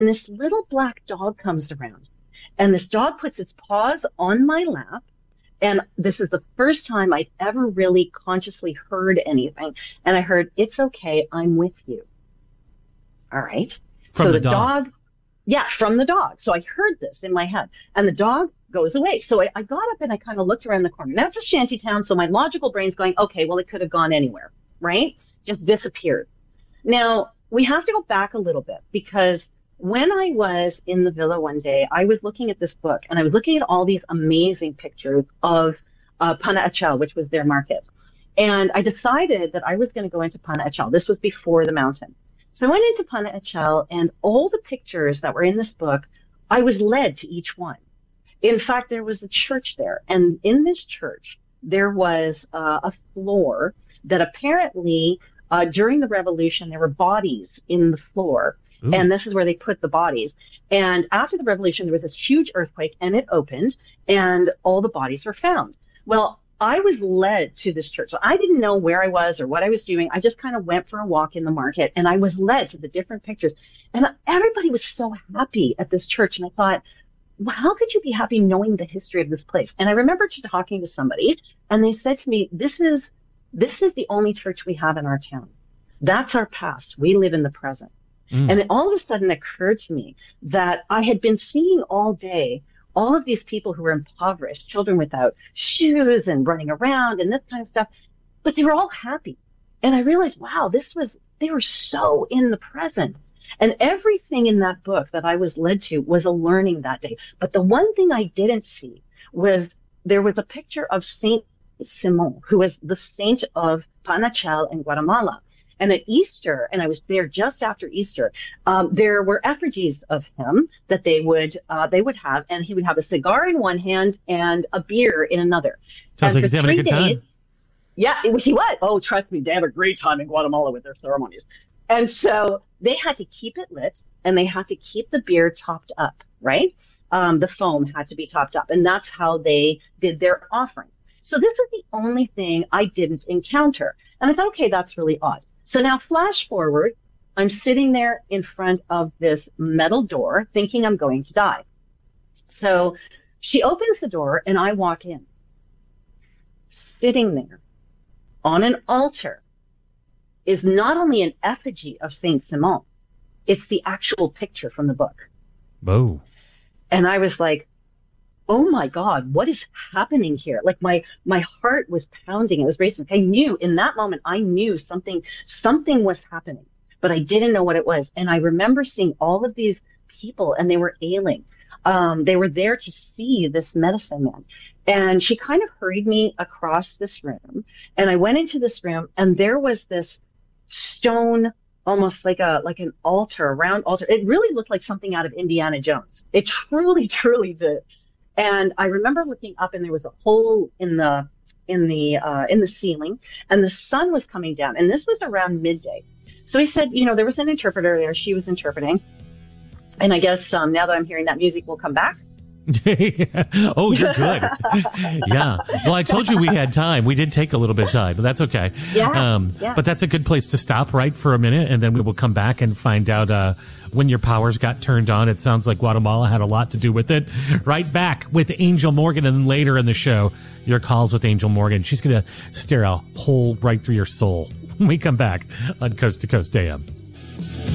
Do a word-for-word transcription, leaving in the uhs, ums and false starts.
this little black dog comes around, and this dog puts its paws on my lap. And this is the first time I'd ever really consciously heard anything. And I heard, "It's okay, I'm with you." All right. From so the, the dog. dog, yeah, from the dog. So I heard this in my head, and the dog goes away. So I, I got up and I kind of looked around the corner. That's a shanty town. So my logical brain's going, okay, well, it could have gone anywhere, right? Just disappeared. Now, we have to go back a little bit, because when I was in the villa one day, I was looking at this book, and I was looking at all these amazing pictures of uh, Pana Achel, which was their market. And I decided that I was going to go into Pana Achel. This was before the mountain. So I went into Pana Achel, and all the pictures that were in this book, I was led to each one. In fact, there was a church there. And in this church, there was uh, a floor that apparently uh, during the revolution, there were bodies in the floor. Ooh. And this is where they put the bodies. And after the revolution, there was this huge earthquake, and it opened, and all the bodies were found. Well, I was led to this church. So I didn't know where I was or what I was doing. I just kind of went for a walk in the market, and I was led to the different pictures. And everybody was so happy at this church. And I thought, well, how could you be happy knowing the history of this place? And I remember talking to somebody, and they said to me, this is, this is the only church we have in our town. That's our past. We live in the present. Mm. And it all of a sudden occurred to me that I had been seeing all day all of these people who were impoverished, children without shoes and running around and this kind of stuff, but they were all happy. And I realized, wow, this was, they were so in the present. And everything in that book that I was led to was a learning that day. But the one thing I didn't see was there was a picture of Saint Simon, who was the saint of Pana Achel in Guatemala. And at Easter, and I was there just after Easter, um, there were effigies of him that they would uh, they would have, and he would have a cigar in one hand and a beer in another. Sounds and like he's having a good days, time. Yeah, it, he was. Oh, trust me, they have a great time in Guatemala with their ceremonies. And so they had to keep it lit, and they had to keep the beer topped up, right? Um, the foam had to be topped up, and that's how they did their offering. So this was the only thing I didn't encounter. And I thought, okay, that's really odd. So now flash forward, I'm sitting there in front of this metal door thinking I'm going to die. So she opens the door and I walk in. Sitting there on an altar is not only an effigy of Saint Simon, it's the actual picture from the book. Whoa. And I was like, oh my God, what is happening here? Like my, my heart was pounding. It was racing. I knew in that moment, I knew something, something was happening, but I didn't know what it was. And I remember seeing all of these people, and they were ailing. Um, they were there to see this medicine man. And she kind of hurried me across this room, and I went into this room, and there was this stone, almost like a, like an altar, a round altar. It really looked like something out of Indiana Jones. It truly, truly did. And I remember looking up, and there was a hole in the in the uh, in the ceiling, and the sun was coming down. And this was around midday. So he said, you know, there was an interpreter there. She was interpreting. And I guess um, now that I'm hearing that music, will come back. Oh, you're good. Yeah. Well, I told you we had time. We did take a little bit of time, but that's okay. Yeah, um, yeah. But that's a good place to stop, right, for a minute, and then we will come back and find out uh, when your powers got turned on. It sounds like Guatemala had a lot to do with it. Right back with Angel Morgan, and then later in the show, your calls with Angel Morgan. She's going to stare a hole right through your soul when we come back on Coast to Coast A M.